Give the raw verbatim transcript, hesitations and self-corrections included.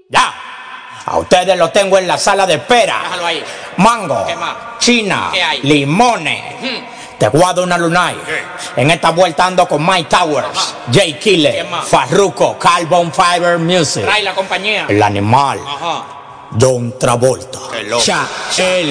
Ya. A ustedes los tengo en la sala de espera. Déjalo ahí. Mango. ¿Qué más? China. ¿Qué hay? Limones. Hmm. Te guardo una lunay. En esta vuelta ando con Mike Towers, Ajá. Jay Killer, ¿Quién más? Farruko, Carbon Fiber Music. Trae la compañía. El animal. Ajá. John Travolta. Qué loco. Ya, el